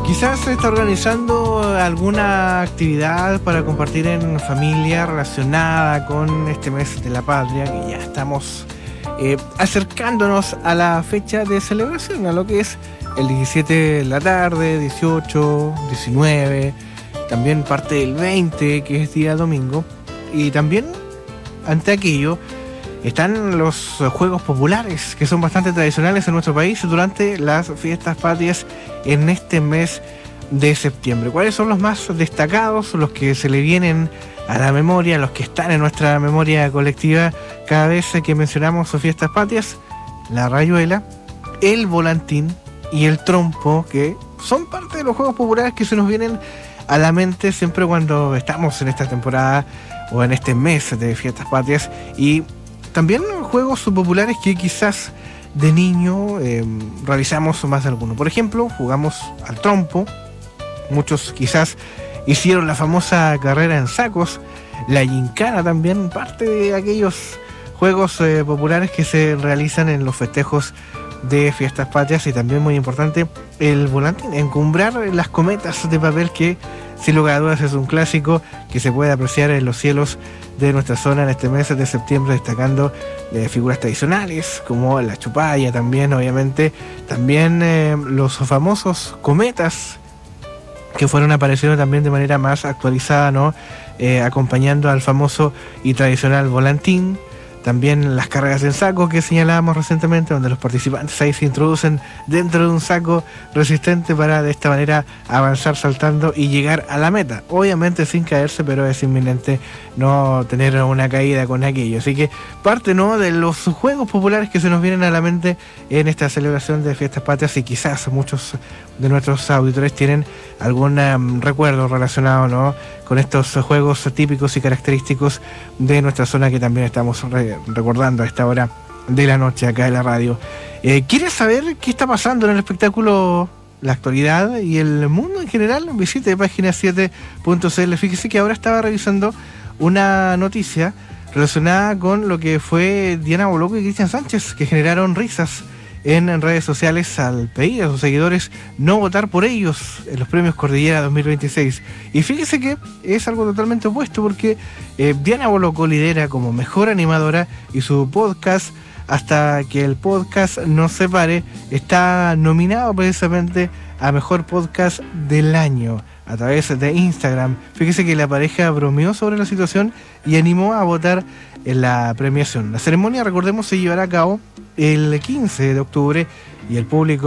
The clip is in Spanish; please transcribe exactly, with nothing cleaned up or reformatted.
Quizás se está organizando alguna actividad para compartir en familia relacionada con este mes de la patria, que ya estamos eh, acercándonos a la fecha de celebración, a lo que es el diecisiete de la tarde, dieciocho, diecinueve, también parte del veinte, que es día domingo, y también ante aquello están los juegos populares, que son bastante tradicionales en nuestro país durante las fiestas patrias en este mes de septiembre. ¿Cuáles son los más destacados, los que se le vienen a la memoria, los que están en nuestra memoria colectiva cada vez que mencionamos fiestas patrias? La rayuela, el volantín y el trompo, que son parte de los juegos populares que se nos vienen a la mente siempre cuando estamos en esta temporada o en este mes de fiestas patrias. Y también juegos populares que quizás de niño eh, realizamos más de alguno. Por ejemplo, jugamos al trompo. Muchos quizás hicieron la famosa carrera en sacos. La gincana también, parte de aquellos juegos eh, populares que se realizan en los festejos de fiestas patrias. Y también muy importante, el volantín, encumbrar las cometas de papel, que sin lugar a dudas es un clásico que se puede apreciar en los cielos de nuestra zona en este mes de septiembre, destacando eh, figuras tradicionales como la chupalla también, obviamente, también eh, los famosos cometas que fueron apareciendo también de manera más actualizada, ¿no? Eh, acompañando al famoso y tradicional volantín. También las carreras en saco que señalábamos recientemente, donde los participantes ahí se introducen dentro de un saco resistente para de esta manera avanzar saltando y llegar a la meta. Obviamente sin caerse, pero es inminente no tener una caída con aquello. Así que parte, ¿no?, de los juegos populares que se nos vienen a la mente en esta celebración de fiestas patrias, y quizás muchos de nuestros auditores tienen algún um, recuerdo relacionado, ¿no?, con estos juegos típicos y característicos de nuestra zona, que también estamos re- recordando a esta hora de la noche acá en la radio. Eh, ¿Quieres saber qué está pasando en el espectáculo, la actualidad y el mundo en general? Visite página siete punto c l. Fíjese que ahora estaba revisando una noticia relacionada con lo que fue Diana Boloco y Cristian Sánchez, que generaron risas en redes sociales al pedir a sus seguidores no votar por ellos en los premios Cordillera dos mil veintiséis. Y fíjese que es algo totalmente opuesto, porque eh, Diana Boloco lidera como mejor animadora, y su podcast Hasta que el podcast nos separe está nominado precisamente a mejor podcast del año a través de Instagram. Fíjese que la pareja bromeó sobre la situación y animó a votar en la premiación. La ceremonia, recordemos, se llevará a cabo el quince de octubre, y el público